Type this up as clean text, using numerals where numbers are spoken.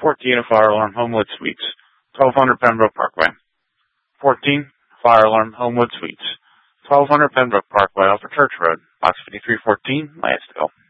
14, a fire alarm, Homewood Suites, 1200 Pembroke Parkway. 14, fire alarm, Homewood Suites, 1200 Pembroke Parkway off of Church Road, box 5314, Lansdale.